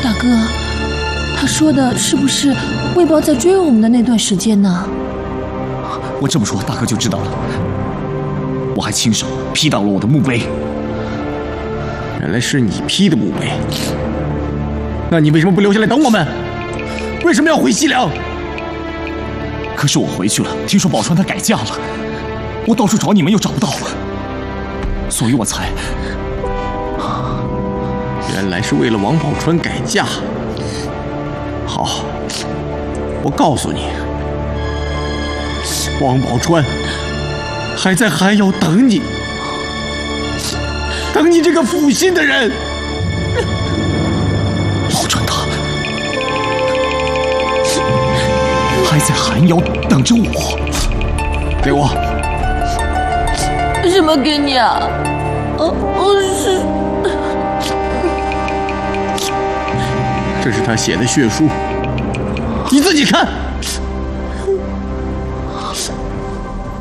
大哥，他说的是不是魏豹在追我们的那段时间呢？ 我这么说，大哥就知道了。我还亲手劈倒了我的墓碑。 原来是你劈的墓碑，那你为什么不留下来等我们？为什么要回西凉？ 可是我回去了，听说宝钏她改嫁了，我到处找你们又找不到，所以我才…… 原来是为了王宝钏改嫁。好，我告诉你，王宝钏还在寒窑等你，等你这个负心的人。 宝钏她还在寒窑等着我。 给我。 什么给你啊？是。 这是他写的血书，你自己看。